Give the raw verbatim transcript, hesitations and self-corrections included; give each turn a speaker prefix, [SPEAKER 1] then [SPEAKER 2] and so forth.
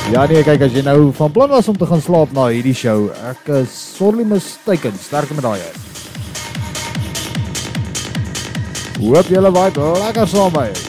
[SPEAKER 1] Ja nee, kyk, as jy nou van plan was om te gaan slaap na hierdie show, ek is sorely mistaken, sterk met daai. Hoop julle vibe lekker saam met my.